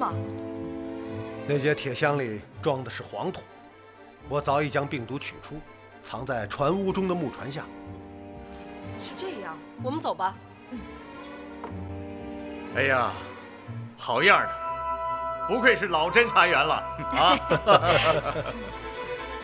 吗？ 那节铁箱里装的是黄土，我早已将病毒取出，藏在船坞中的木船下。 是这样， 我们走吧。 哎呀，好样的，不愧是老侦查员了啊！